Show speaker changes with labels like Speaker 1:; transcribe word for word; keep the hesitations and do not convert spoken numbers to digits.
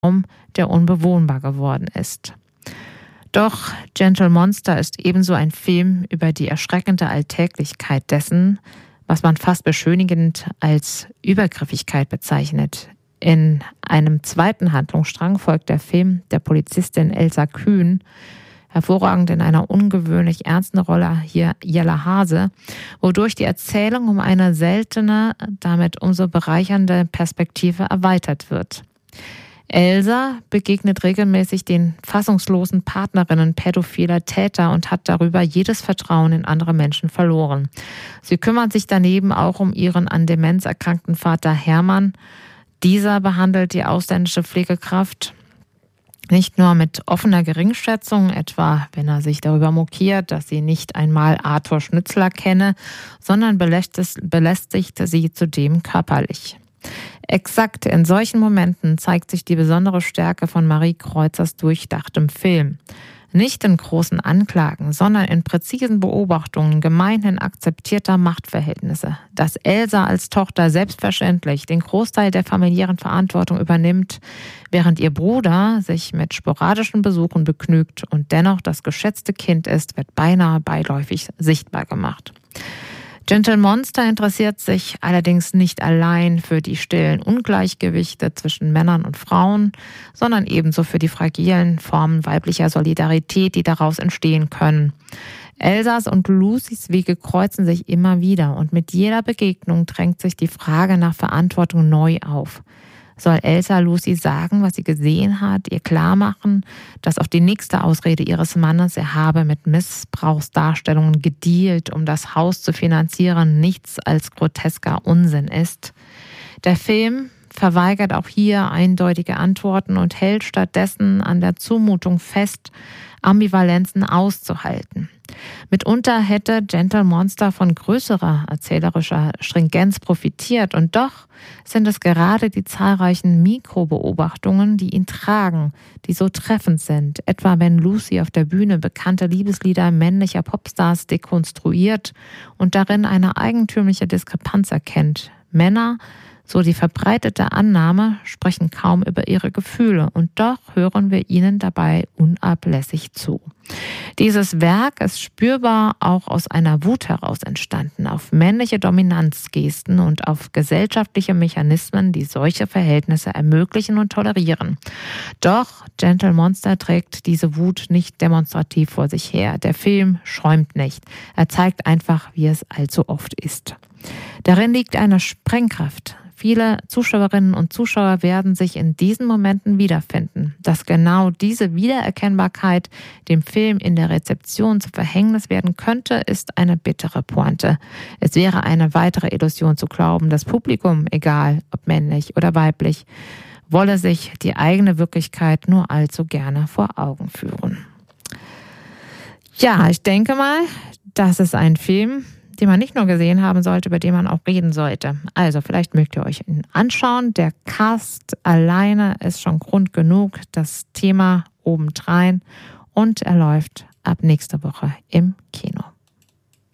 Speaker 1: Raum, der unbewohnbar geworden ist. Doch Gentle Monster ist ebenso ein Film über die erschreckende Alltäglichkeit dessen, was man fast beschönigend als Übergriffigkeit bezeichnet. In einem zweiten Handlungsstrang folgt der Film der Polizistin Elsa Kühn, hervorragend in einer ungewöhnlich ernsten Rolle hier Jella Hase, wodurch die Erzählung um eine seltene, damit umso bereichernde Perspektive erweitert wird. Elsa begegnet regelmäßig den fassungslosen Partnerinnen pädophiler Täter und hat darüber jedes Vertrauen in andere Menschen verloren. Sie kümmert sich daneben auch um ihren an Demenz erkrankten Vater Hermann. Dieser behandelt die ausländische Pflegekraft nicht nur mit offener Geringschätzung, etwa wenn er sich darüber mokiert, dass sie nicht einmal Arthur Schnitzler kenne, sondern belästigt sie zudem körperlich. Exakt in solchen Momenten zeigt sich die besondere Stärke von Marie Kreuzers durchdachtem Film. Nicht in großen Anklagen, sondern in präzisen Beobachtungen gemeinhin akzeptierter Machtverhältnisse. Dass Elsa als Tochter selbstverständlich den Großteil der familiären Verantwortung übernimmt, während ihr Bruder sich mit sporadischen Besuchen begnügt und dennoch das geschätzte Kind ist, wird beinahe beiläufig sichtbar gemacht. Gentle Monster interessiert sich allerdings nicht allein für die stillen Ungleichgewichte zwischen Männern und Frauen, sondern ebenso für die fragilen Formen weiblicher Solidarität, die daraus entstehen können. Elsas und Lucys Wege kreuzen sich immer wieder und mit jeder Begegnung drängt sich die Frage nach Verantwortung neu auf. Soll Elsa Lucy sagen, was sie gesehen hat, ihr klarmachen, dass auf die nächste Ausrede ihres Mannes, er habe mit Missbrauchsdarstellungen gedealt, um das Haus zu finanzieren, nichts als grotesker Unsinn ist? Der Film verweigert auch hier eindeutige Antworten und hält stattdessen an der Zumutung fest, Ambivalenzen auszuhalten. Mitunter hätte Gentle Monster von größerer erzählerischer Stringenz profitiert und doch sind es gerade die zahlreichen Mikrobeobachtungen, die ihn tragen, die so treffend sind. Etwa wenn Lucy auf der Bühne bekannte Liebeslieder männlicher Popstars dekonstruiert und darin eine eigentümliche Diskrepanz erkennt. Männer, so die verbreitete Annahme, sprechen kaum über ihre Gefühle und doch hören wir ihnen dabei unablässig zu. Dieses Werk ist spürbar auch aus einer Wut heraus entstanden, auf männliche Dominanzgesten und auf gesellschaftliche Mechanismen, die solche Verhältnisse ermöglichen und tolerieren. Doch Gentle Monster trägt diese Wut nicht demonstrativ vor sich her. Der Film schäumt nicht. Er zeigt einfach, wie es allzu oft ist. Darin liegt eine Sprengkraft. Viele Zuschauerinnen und Zuschauer werden sich in diesen Momenten wiederfinden. Dass genau diese Wiedererkennbarkeit dem Film in der Rezeption zu Verhängnis werden könnte, ist eine bittere Pointe. Es wäre eine weitere Illusion zu glauben, das Publikum, egal ob männlich oder weiblich, wolle sich die eigene Wirklichkeit nur allzu gerne vor Augen führen. Ja, ich denke mal, das ist ein Film, den man nicht nur gesehen haben sollte, über den man auch reden sollte. Also vielleicht mögt ihr euch ihn anschauen. Der Cast alleine ist schon Grund genug, das Thema obendrein, und er läuft ab nächster Woche im Kino.